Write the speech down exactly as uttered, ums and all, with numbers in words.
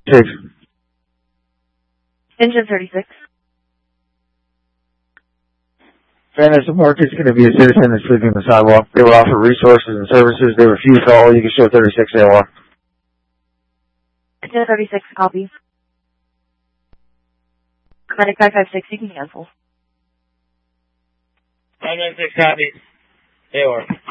Six. Engine thirty-six. Fantasy Market's going to be a citizen that's sleeping on the sidewalk. They will offer resources and services. They refuse to all. You can show thirty-six A O R. Engine thirty-six, copy. Medic five five six, you can cancel. five nine six, copy. A O R.